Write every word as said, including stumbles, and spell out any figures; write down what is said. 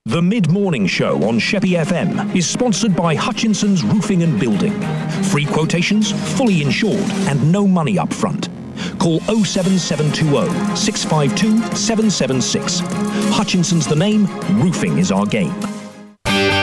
The Mid-Morning Show on Sheppey F M is sponsored by Hutchinson's Roofing and Building. Free quotations, fully insured, and no money up front. Call oh seven seven two oh, six five two, seven seven six. Hutchinson's the name, roofing is our game.